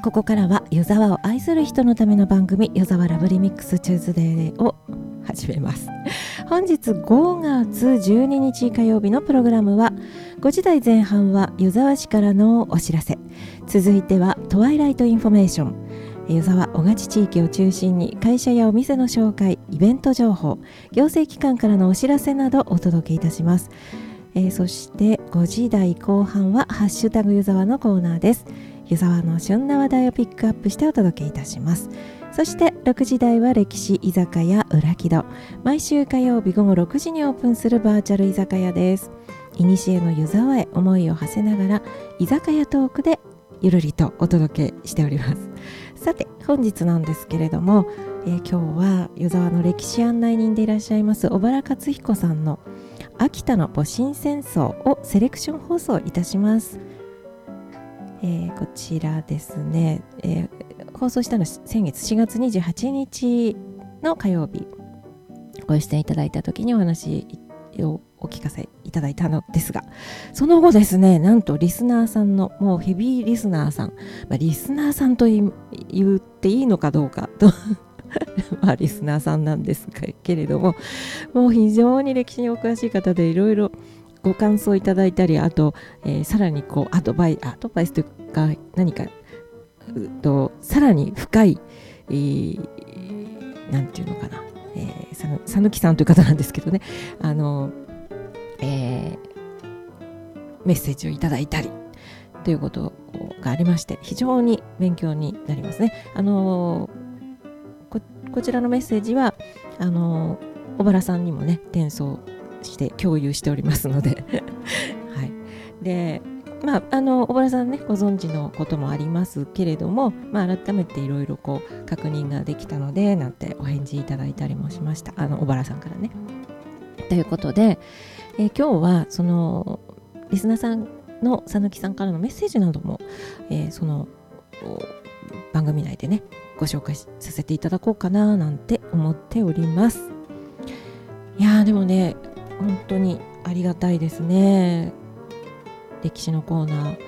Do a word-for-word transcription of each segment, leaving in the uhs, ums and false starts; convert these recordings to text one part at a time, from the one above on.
ここからは湯沢を愛する人のための番組、湯沢ラブリミックスチューズデーを始めます。本日ごがつじゅうににち火曜日のプログラムは、ごじ台前半は湯沢市からのお知らせ、続いてはトワイライトインフォメーション、湯沢小勝地域を中心に会社やお店の紹介、イベント情報、行政機関からのお知らせなどお届けいたします。えー、そしてごじ台後半はハッシュタグ湯沢のコーナーです。湯沢の旬な話題をピックアップしてお届けいたします。そしてろくじ台は歴史居酒屋裏木戸、毎週火曜日午後ろくじにオープンするバーチャル居酒屋です。いにしえの湯沢へ思いを馳せながら居酒屋トークでゆるりとお届けしております。さて本日なんですけれども、えー、今日は湯沢の歴史案内人でいらっしゃいます小原克彦さんの秋田の戊辰戦争をセレクション放送いたします。えー、こちらですね、えー、放送したの先月しがつにじゅうはちにちの火曜日、ご出演いただいた時にお話をお聞かせいただいたのですが、その後ですね、なんとリスナーさんの、もうヘビーリスナーさん、まあ、リスナーさんと言っていいのかどうかとまあリスナーさんなんですけれども、もう非常に歴史にお詳しい方でいろいろご感想いただいたり、あと、えー、さらにこうアドバイアドバイスというか何かとさらに深い、えー、なんていうのかな、えー、さぬさぬきさんという方なんですけどね、あの、えー、メッセージをいただいたりということがありまして、非常に勉強になりますね。あのー、こ, こちらのメッセージはあのー、小原さんにもね転送して共有しておりますのではい。で、まあ、あの小原さんねご存知のこともありますけれども、まあ、改めていろいろこう確認ができたのでなんてお返事いただいたりもしました、あの小原さんからね。ということで、えー、今日はそのリスナーさんのさぬきさんからのメッセージなども、えー、その番組内でねご紹介させていただこうかななんて思っております。いやーでもね本当にありがたいですね。歴史のコーナー、まあ、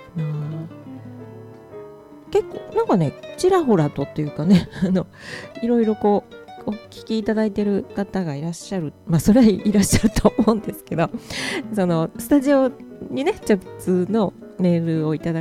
結構なんかねちらほらとっていうかねあのいろいろこうお聞きいただいてる方がいらっしゃる、まあそれはいらっしゃると思うんですけど、そのスタジオにね直通のメールをいただ